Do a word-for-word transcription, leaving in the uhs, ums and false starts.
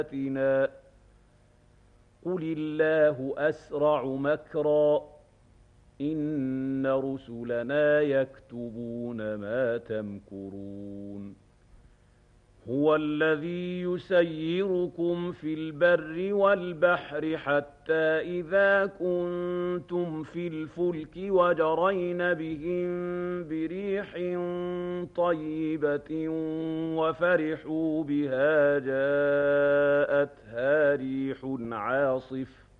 آيَاتِنَا قُلِ اللَّهُ أَسْرَعُ مَكْرًا إِنَّ رُسُلَنَا يَكْتُبُونَ مَا تَمْكُرُونَ هُوَ الَّذِي يُسَيِّرُكُمْ فِي الْبَرِّ وَالْبَحْرِ حَتَّىٰ إِذَا كُنتُمْ فِي الْفُلْكِ وَجَرَيْنَ بِهِم بِرِيحٍ طَيِّبَةٍ وَفَرِحُوا بِهَا جَاءَتْهَا رِيحٌ عَاصِفٌ